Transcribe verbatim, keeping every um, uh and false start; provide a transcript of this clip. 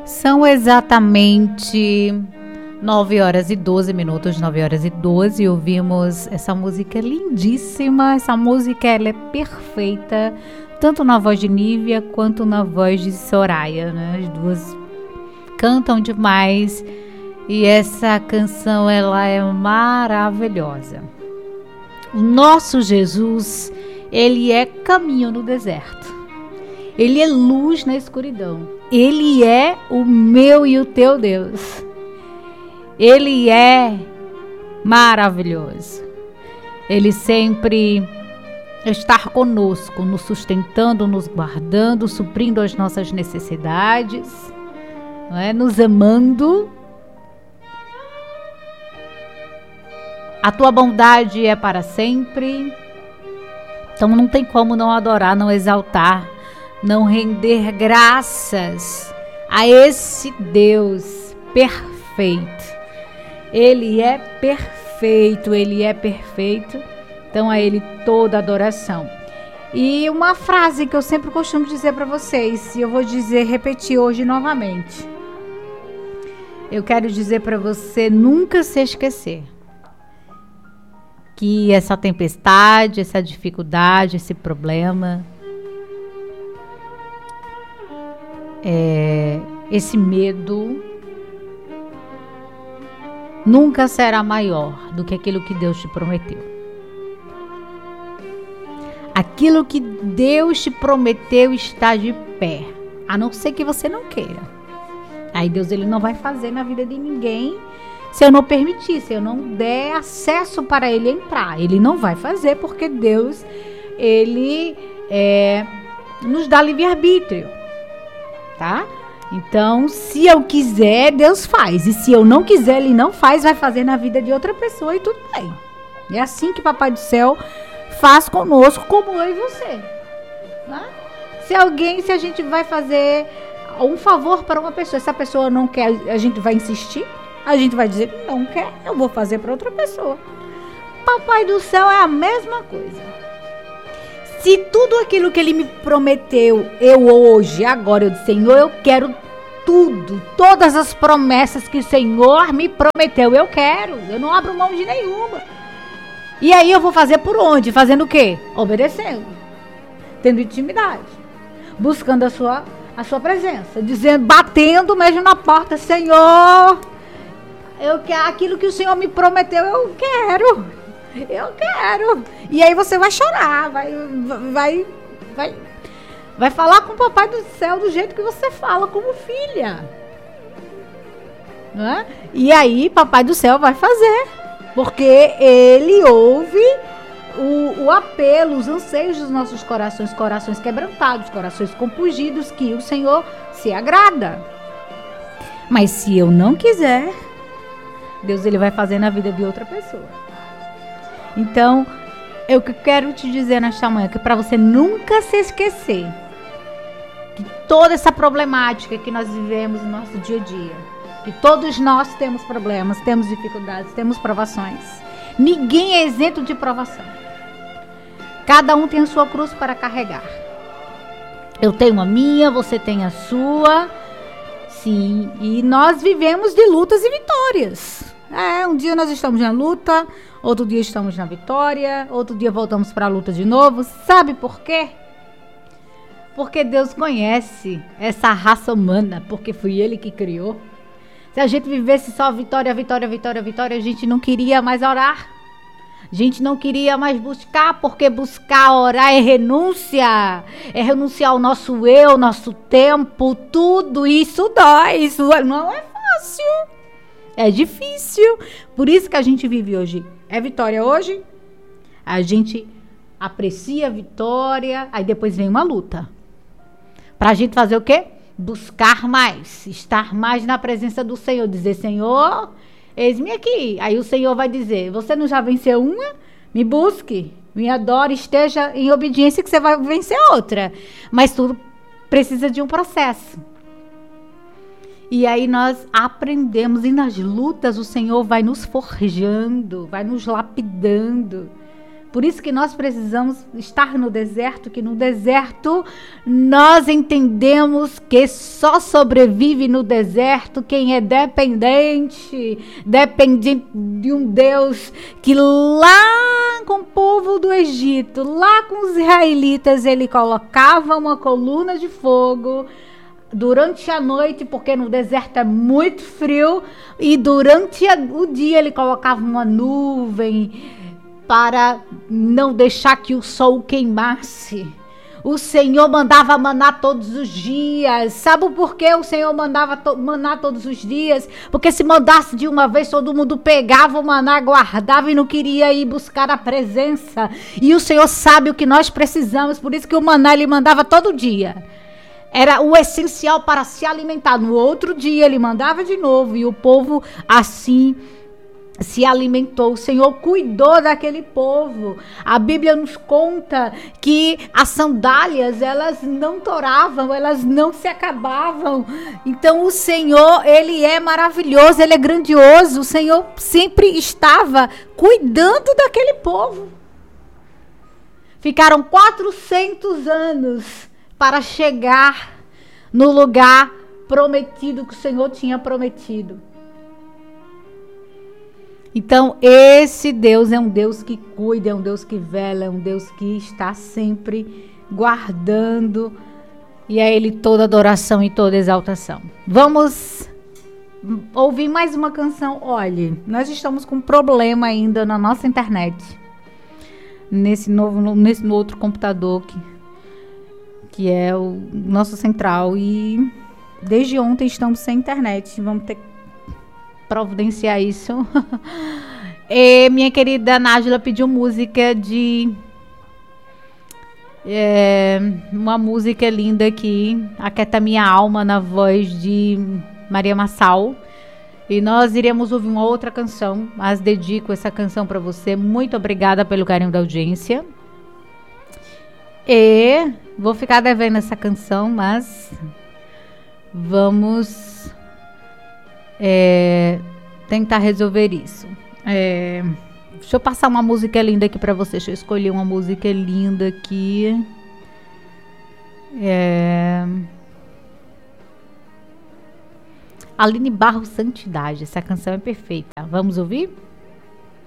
São exatamente nove horas e doze minutos, nove horas e doze, ouvimos essa música lindíssima. Essa música ela é perfeita, tanto na voz de Nívia quanto na voz de Soraya, né? As duas cantam demais e essa canção ela é maravilhosa. O nosso Jesus, ele é caminho no deserto. Ele é luz na escuridão. Ele é o meu e o teu Deus. Ele é maravilhoso. Ele sempre está conosco, nos sustentando, nos guardando, suprindo as nossas necessidades, não é? Nos amando. A tua bondade é para sempre. Então não tem como não adorar, não exaltar, não render graças a esse Deus perfeito. Ele é perfeito, Ele é perfeito. Então a Ele toda adoração. E uma frase que eu sempre costumo dizer para vocês, e eu vou dizer, repetir hoje novamente. Eu quero dizer para você nunca se esquecer que essa tempestade, essa dificuldade, esse problema, é, esse medo nunca será maior do que aquilo que Deus te prometeu. Aquilo que Deus te prometeu está de pé, a não ser que você não queira. Aí Deus ele não vai fazer na vida de ninguém se eu não permitir, se eu não der acesso para ele entrar. Ele não vai fazer porque Deus ele é, nos dá livre-arbítrio, tá? Então, se eu quiser, Deus faz. E se eu não quiser, Ele não faz, vai fazer na vida de outra pessoa e tudo bem. É assim que Papai do Céu faz conosco, como eu e você. Né? Se alguém, se a gente vai fazer um favor para uma pessoa, se a pessoa não quer, a gente vai insistir, a gente vai dizer, não quer, eu vou fazer para outra pessoa. Papai do Céu é a mesma coisa. Se tudo aquilo que Ele me prometeu, eu hoje, agora, eu disse, Senhor, eu quero tudo, todas as promessas que o Senhor me prometeu, eu quero, eu não abro mão de nenhuma. E aí eu vou fazer por onde? Fazendo o quê? Obedecendo, tendo intimidade, buscando a sua, a sua presença, dizendo, batendo mesmo na porta, Senhor, eu quero aquilo que o Senhor me prometeu, eu quero, eu quero. E aí você vai chorar, vai, vai, vai, vai falar com o Papai do Céu do jeito que você fala como filha. Não é? E aí Papai do Céu vai fazer, porque Ele ouve o, o apelo, os anseios dos nossos corações, corações quebrantados, corações compungidos, que o Senhor se agrada. Mas se eu não quiser, Deus ele vai fazer na vida de outra pessoa. Então, eu quero te dizer nesta manhã que para você nunca se esquecer que toda essa problemática que nós vivemos no nosso dia a dia, que todos nós temos problemas, temos dificuldades, temos provações. Ninguém é isento de provação. Cada um tem a sua cruz para carregar. Eu tenho a minha, você tem a sua. Sim, e nós vivemos de lutas e vitórias. É, um dia nós estamos na luta, outro dia estamos na vitória, outro dia voltamos para a luta de novo. Sabe por quê? Porque Deus conhece essa raça humana, porque foi Ele que criou. Se a gente vivesse só vitória, vitória, vitória, vitória, a gente não queria mais orar. A gente não queria mais buscar, porque buscar, orar é renúncia. É renunciar ao nosso eu, nosso tempo, tudo isso dói, isso não é fácil. É difícil. Por isso que a gente vive hoje. É vitória hoje? A gente aprecia a vitória, aí depois vem uma luta. Pra gente fazer o quê? Buscar mais, estar mais na presença do Senhor, dizer, Senhor, eis-me aqui. Aí o Senhor vai dizer, você não já venceu uma? Me busque, me adore, esteja em obediência que você vai vencer outra. Mas tudo precisa de um processo. E aí nós aprendemos, e nas lutas o Senhor vai nos forjando, vai nos lapidando, Por isso que nós precisamos estar no deserto, que no deserto nós entendemos que só sobrevive no deserto quem é dependente, dependente de um Deus que lá com o povo do Egito, lá com os israelitas, ele colocava uma coluna de fogo durante a noite, porque no deserto é muito frio, e durante o dia ele colocava uma nuvem para não deixar que o sol queimasse. O Senhor mandava maná todos os dias. Sabe por que o Senhor mandava to- maná todos os dias? Porque se mandasse de uma vez, todo mundo pegava o maná, guardava e não queria ir buscar a presença. E o Senhor sabe o que nós precisamos, por isso que o maná ele mandava todo dia. Era o essencial para se alimentar. No outro dia ele mandava de novo e o povo assim se alimentou. O Senhor cuidou daquele povo. A Bíblia nos conta que as sandálias, elas não toravam, elas não se acabavam. Então o Senhor, ele é maravilhoso, ele é grandioso. O Senhor sempre estava cuidando daquele povo. Ficaram quatrocentos anos para chegar no lugar prometido que o Senhor tinha prometido. Então, esse Deus é um Deus que cuida, é um Deus que vela, é um Deus que está sempre guardando. E a Ele toda adoração e toda exaltação. Vamos ouvir mais uma canção. Olhe, nós estamos com um problema ainda na nossa internet. Nesse novo, nesse outro computador que, que é o nosso central. E desde ontem estamos sem internet. Vamos ter que providenciar isso. E minha querida Nájila pediu música de é, uma música linda aqui, Aquieta Minha Alma, na voz de Maria Massal. E nós iremos ouvir uma outra canção, mas dedico essa canção para você. Muito obrigada pelo carinho da audiência. E vou ficar devendo essa canção, mas vamos É, tentar resolver isso. É, deixa eu passar uma música linda aqui pra você. Deixa eu escolher uma música linda aqui. É, Aline Barros, Santidade. Essa canção é perfeita. Vamos ouvir?